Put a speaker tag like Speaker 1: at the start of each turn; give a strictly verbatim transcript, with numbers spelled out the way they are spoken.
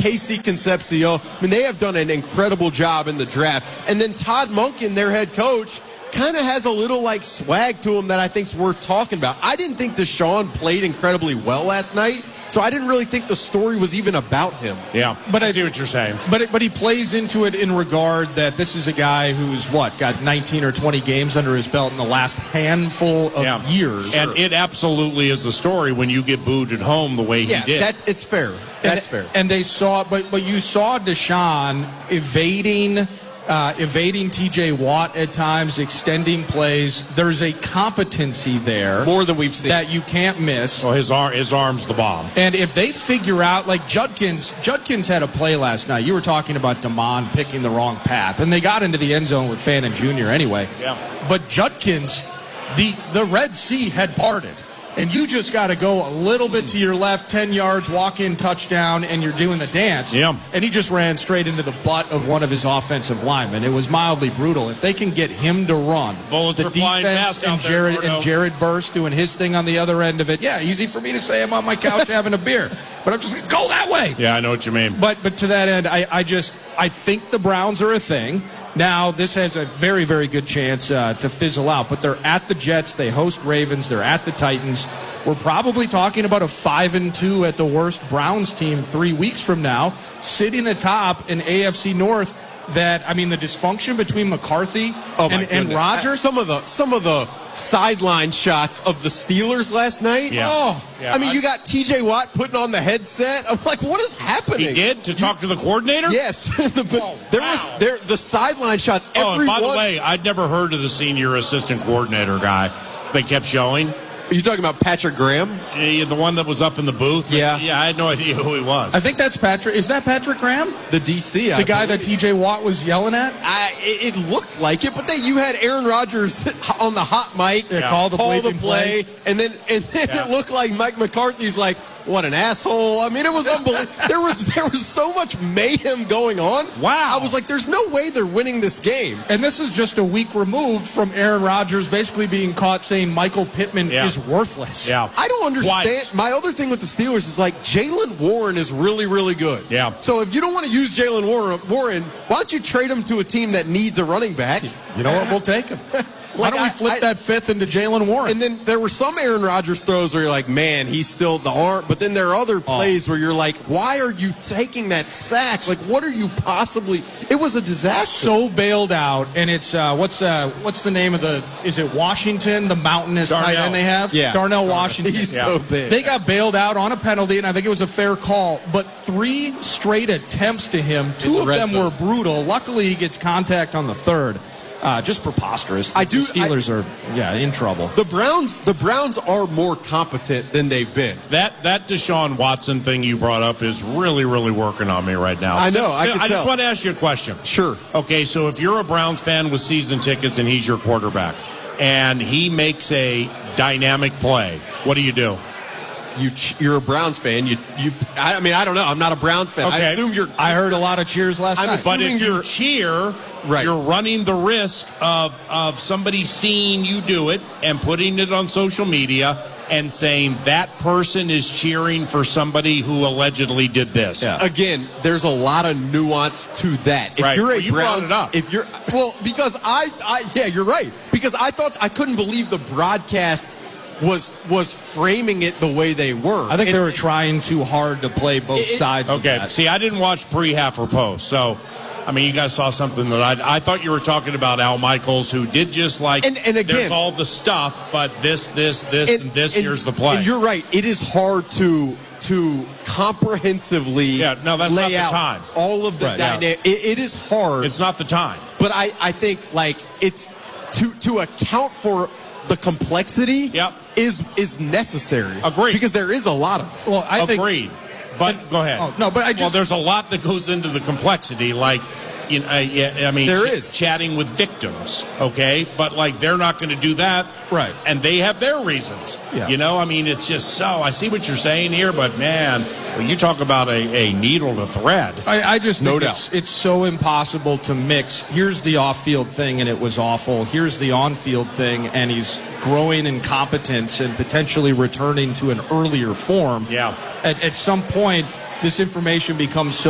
Speaker 1: Casey Concepcion. I mean, they have done an incredible job in the draft. And then Todd Monken, their head coach, kind of has a little like swag to him that I think's worth talking about. I didn't think Deshaun played incredibly well last night, so I didn't really think the story was even about him.
Speaker 2: Yeah, but I, I see what you're saying.
Speaker 3: But it, but he plays into it in regard that this is a guy who's what got nineteen or twenty games under his belt in the last handful of
Speaker 2: yeah.
Speaker 3: years,
Speaker 2: and it absolutely is the story when you get booed at home the way
Speaker 1: yeah,
Speaker 2: he did.
Speaker 1: That, it's fair. That's
Speaker 3: and,
Speaker 1: fair.
Speaker 3: And they saw, but but you saw Deshaun evading. Uh, evading T J Watt at times, extending plays. There's a competency there.
Speaker 1: More than we've seen.
Speaker 3: That you can't miss.
Speaker 2: Well, his, arm, his arm's the bomb.
Speaker 3: And if they figure out, like Judkins, Judkins had a play last night. You were talking about Damon picking the wrong path. And they got into the end zone with Fannin Junior anyway.
Speaker 2: Yeah.
Speaker 3: But Judkins, the, the Red Sea had parted. And you just got to go a little bit to your left, ten yards, walk in, touchdown, and you're doing the dance.
Speaker 2: Yeah.
Speaker 3: And he just ran straight into the butt of one of his offensive linemen. It was mildly brutal. If they can get him to run,
Speaker 2: Bullets
Speaker 3: the
Speaker 2: are flying
Speaker 3: defense
Speaker 2: fast
Speaker 3: and
Speaker 2: out there,
Speaker 3: Jared
Speaker 2: Gordo.
Speaker 3: and Jared Verse doing his thing on the other end of it. Yeah, easy for me to say I'm on my couch having a beer, but I'm just going to go that way.
Speaker 2: Yeah, I know what you mean.
Speaker 3: But but to that end, I, I just I think the Browns are a thing. Now, this has a very, very good chance uh, to fizzle out, but they're at the Jets, they host Ravens, they're at the Titans. We're probably talking about a five and two at the worst Browns team three weeks from now, sitting atop an A F C North that, I mean, the dysfunction between McCarthy
Speaker 1: oh my
Speaker 3: and, and Rodgers.
Speaker 1: Some of the some of the sideline shots of the Steelers last night.
Speaker 2: Yeah.
Speaker 1: Oh,
Speaker 2: yeah,
Speaker 1: I mean,
Speaker 2: I,
Speaker 1: you got T J Watt putting on the headset. I'm like, what is happening?
Speaker 2: He did to talk to the coordinator?
Speaker 1: Yes. the,
Speaker 2: oh,
Speaker 1: there
Speaker 2: wow.
Speaker 1: was there the sideline shots.
Speaker 2: Oh, and by the
Speaker 1: everyone-
Speaker 2: way, I'd never heard of the senior assistant coordinator guy they kept showing.
Speaker 1: Are you talking about Patrick Graham?
Speaker 2: Uh, the one that was up in the booth?
Speaker 1: Yeah.
Speaker 2: Yeah, I had no idea who he was.
Speaker 3: I think that's Patrick. Is that Patrick Graham?
Speaker 1: The D C.
Speaker 3: The
Speaker 1: I
Speaker 3: guy
Speaker 1: believe.
Speaker 3: that T J Watt was yelling at?
Speaker 1: I, it, it looked like it, but then you had Aaron Rodgers on the hot mic,
Speaker 3: Yeah, call the,
Speaker 1: call the
Speaker 3: bleeping
Speaker 1: play,
Speaker 3: play,
Speaker 1: and then and then
Speaker 2: Yeah.
Speaker 1: it looked like Mike McCarthy's like, what an asshole. I mean, it was unbelievable. there was there was so much mayhem going on.
Speaker 2: Wow.
Speaker 1: I was like, there's no way they're winning this game.
Speaker 3: And this is just a week removed from Aaron Rodgers basically being caught saying Michael Pittman
Speaker 2: Yeah.
Speaker 3: is worthless.
Speaker 2: Yeah.
Speaker 1: I don't understand.
Speaker 2: Twice.
Speaker 1: My other thing with the Steelers is like Jalen Warren is really, really good.
Speaker 2: Yeah.
Speaker 1: So if you don't want to use Jalen Warren, Warren, why don't you trade him to a team that needs a running back?
Speaker 3: You know what? We'll take him. Why
Speaker 1: Like,
Speaker 3: don't we
Speaker 1: I-
Speaker 3: flip
Speaker 1: I-
Speaker 3: that fifth into Jalen Warren?
Speaker 1: And then there were some Aaron Rodgers throws where you're like, man, he's still the arm. But then there are other plays where you're like, why are you taking that sack? Like, what are you possibly? It was a disaster.
Speaker 3: So bailed out, and it's uh, what's uh, what's the name of the? Is it Washington, the mountainous tight
Speaker 2: Darnell.
Speaker 3: end they have?
Speaker 1: Yeah.
Speaker 3: Darnell Washington.
Speaker 1: He's
Speaker 2: Yeah.
Speaker 1: so big.
Speaker 3: They got bailed out on a penalty, and I think it was a fair call. But three straight attempts to him, two
Speaker 1: the
Speaker 3: of
Speaker 1: red
Speaker 3: them
Speaker 1: zone.
Speaker 3: were brutal. Luckily, he gets contact on the third. Uh, just preposterous.
Speaker 1: I do-
Speaker 3: The Steelers are, yeah, in trouble.
Speaker 1: the Browns, the Browns are more competent than they've been.
Speaker 2: That that Deshaun Watson thing you brought up is really, really working on me right now.
Speaker 1: I know,
Speaker 2: So-
Speaker 1: I
Speaker 2: so
Speaker 1: can
Speaker 2: I just
Speaker 1: tell.
Speaker 2: want to ask you a question.
Speaker 1: Sure.
Speaker 2: Okay, so if you're a Browns fan with season tickets and he's your quarterback, and he makes a dynamic play, what do you do?
Speaker 1: You, you're a Browns fan. You, you. I mean, I don't know. I'm not a Browns fan. I
Speaker 2: Okay.
Speaker 1: assume you're.
Speaker 3: I heard a lot of cheers last
Speaker 1: I'm
Speaker 3: night.
Speaker 1: assuming
Speaker 2: But if you
Speaker 1: you're-
Speaker 2: cheer,
Speaker 1: Right.
Speaker 2: you're running the risk of, of somebody seeing you do it and putting it on social media and saying that person is cheering for somebody who allegedly did this.
Speaker 3: Yeah.
Speaker 1: Again, there's a lot of nuance to that. If
Speaker 2: Right.
Speaker 1: you're a
Speaker 2: Well, you brought
Speaker 1: Browns,
Speaker 2: it up.
Speaker 1: if you're well, because I, I, yeah, you're right. Because I thought I couldn't believe the broadcast was was framing it the way they were.
Speaker 3: I think
Speaker 1: And-
Speaker 3: they were trying too hard to play both
Speaker 1: It- it-
Speaker 3: sides of
Speaker 2: Okay.
Speaker 3: that.
Speaker 2: See, I didn't watch pre, half, or post. So, I mean, you guys saw something that I I thought you were talking about Al Michaels, who did just like,
Speaker 1: And- and again-
Speaker 2: there's all the stuff, but this, this, this, and,
Speaker 1: and,
Speaker 2: this,
Speaker 1: and-
Speaker 2: here's the play.
Speaker 1: And you're right. It is hard to to comprehensively
Speaker 2: Yeah, no, that's
Speaker 1: lay
Speaker 2: not the
Speaker 1: out
Speaker 2: time.
Speaker 1: all of the
Speaker 3: Right, yeah.
Speaker 1: dynamic. It, it is hard.
Speaker 2: It's not the time.
Speaker 1: But I, I think like it's to to account for the complexity
Speaker 2: Yep.
Speaker 1: is is necessary.
Speaker 2: Agreed.
Speaker 1: Because there is a lot of it.
Speaker 3: Well, I think
Speaker 2: Agreed. But go ahead.
Speaker 3: Oh, no, but I
Speaker 2: well,
Speaker 3: just-
Speaker 2: there's a lot that goes into the complexity, like, you know, I, yeah, I mean,
Speaker 1: There
Speaker 2: ch-
Speaker 1: is.
Speaker 2: chatting with victims, okay? But, like, they're not going to do that.
Speaker 3: Right.
Speaker 2: And they have their reasons.
Speaker 3: Yeah.
Speaker 2: You know, I mean, it's just so, I see what you're saying here, but, man, when you talk about a, a needle to thread.
Speaker 3: I, I just
Speaker 1: No
Speaker 3: think
Speaker 1: doubt.
Speaker 3: it's, it's so impossible to mix. Here's the off-field thing, and it was awful. Here's the on-field thing, and he's growing in competence and potentially returning to an earlier form.
Speaker 2: Yeah.
Speaker 3: At, at some point, this information becomes so